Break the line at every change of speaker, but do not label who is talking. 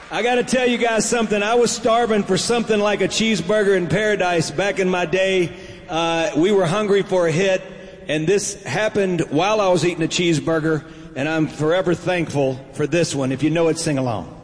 I got to tell you guys something. I was starving for something like a cheeseburger in paradise back in my day. We were hungry for a hit, and this happened while I was eating a cheeseburger, and I'm forever thankful for this one. If you know it, sing along.